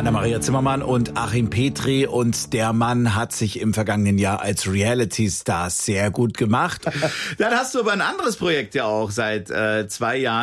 Anna-Maria Zimmermann und Achim Petri, und der Mann hat sich im vergangenen Jahr als Reality-Star sehr gut gemacht. Dann hast du aber ein anderes Projekt ja auch seit 2 Jahren.